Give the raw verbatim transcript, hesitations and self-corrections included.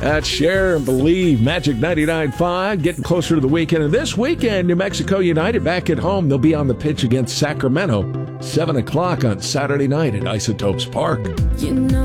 That's Share and Believe, Magic ninety-nine point five, getting closer to the weekend. And this weekend, New Mexico United back at home. They'll be on the pitch against Sacramento, seven o'clock on Saturday night at Isotopes Park. You know